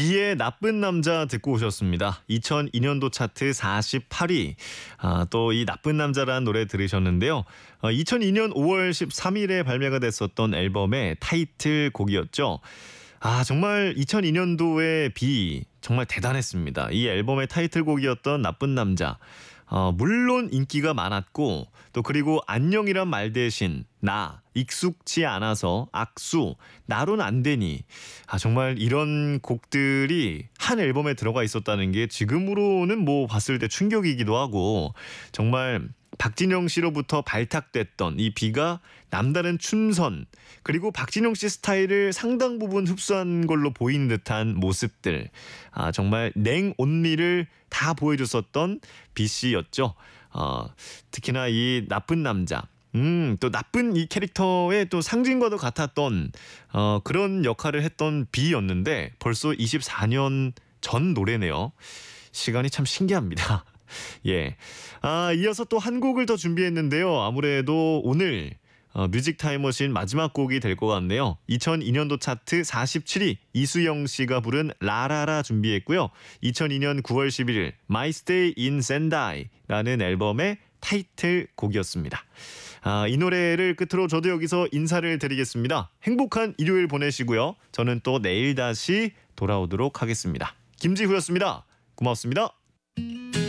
비의 나쁜 남자 듣고 오셨습니다. 2002년도 차트 48위. 또 이 나쁜 남자라는 노래 들으셨는데요. 2002년 5월 13일에 발매가 됐었던 앨범의 타이틀곡이었죠. 정말 2002년도의 비 정말 대단했습니다. 이 앨범의 타이틀곡이었던 나쁜 남자. 물론 인기가 많았고 또 그리고 안녕이란 말 대신 나, 익숙치 않아서 악수, 나론 안 되니 정말 이런 곡들이 한 앨범에 들어가 있었다는 게 지금으로는 뭐 봤을 때 충격이기도 하고 정말 박진영 씨로부터 발탁됐던 이 비가 남다른 춤선 그리고 박진영 씨 스타일을 상당 부분 흡수한 걸로 보이는 듯한 모습들 정말 냉온미를 다 보여줬었던 비 씨였죠. 특히나 이 나쁜 남자 또 나쁜 이 캐릭터의 또 상징과도 같았던 그런 역할을 했던 비였는데 벌써 24년 전 노래네요. 시간이 참 신기합니다. 예. 이어서 또 한 곡을 더 준비했는데요. 아무래도 오늘 뮤직 타임머신 마지막 곡이 될 것 같네요. 2002년도 차트 47위 이수영 씨가 부른 라라라 준비했고요. 2002년 9월 11일 My Stay in Sendai라는 앨범의 타이틀곡이었습니다. 이 노래를 끝으로 저도 여기서 인사를 드리겠습니다. 행복한 일요일 보내시고요. 저는 또 내일 다시 돌아오도록 하겠습니다. 김지후였습니다. 고맙습니다.